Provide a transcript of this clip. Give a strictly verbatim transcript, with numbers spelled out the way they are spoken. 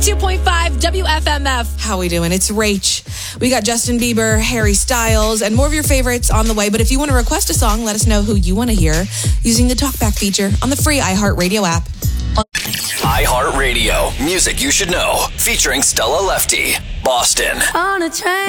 two point five W F M F. How we doing? It's Rach. We got Justin Bieber, Harry Styles, and more of your favorites on the way. But if you want to request a song, let us know who you want to hear using the Talkback feature on the free iHeartRadio app. iHeartRadio. Music you should know. Featuring Stella Lefty. Boston. On a train.